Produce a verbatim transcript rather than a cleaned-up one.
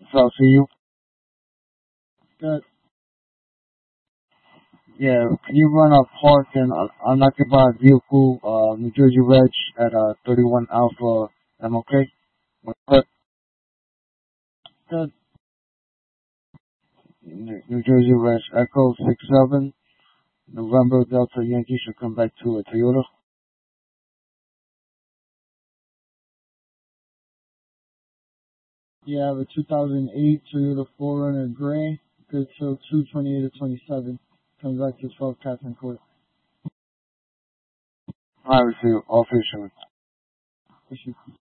So I'll see you. Good. Yeah, can you run a park and uh, unoccupied vehicle, uh, New Jersey Reg at uh, thirty-one Alpha M O K? Good. Good. New New Jersey Reg Echo six seven November Delta Yankee should come back to a Toyota. You have a two thousand eight Toyota four runner Gray. Good till two twenty-eight to twenty-seven. Comes back to twelve Catherine Court. I receive all officially. Issue.